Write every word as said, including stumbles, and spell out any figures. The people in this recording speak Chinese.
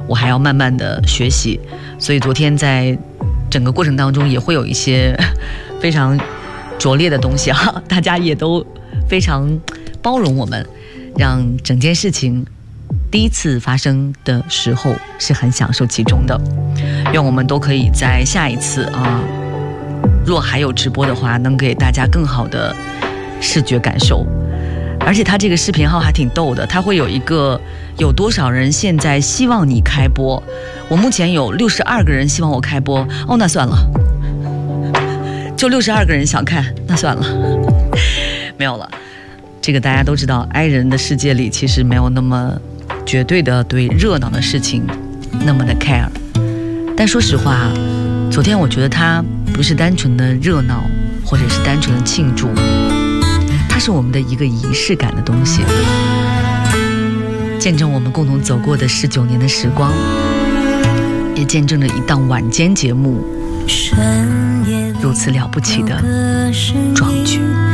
我还要慢慢的学习，所以昨天在整个过程当中也会有一些非常拙劣的东西啊，大家也都非常包容我们，让整件事情第一次发生的时候是很享受其中的。愿我们都可以在下一次啊，若还有直播的话，能给大家更好的视觉感受。而且他这个视频号还挺逗的，他会有一个有多少人现在希望你开播，我目前有六十二个人希望我开播，哦，那算了，就六十二个人想看，那算了，没有了。这个大家都知道，i人的世界里其实没有那么绝对的对热闹的事情那么的 care。 但说实话，昨天我觉得它不是单纯的热闹，或者是单纯的庆祝，它是我们的一个仪式感的东西，见证我们共同走过的十九年的时光，也见证着一档晚间节目如此了不起的壮举。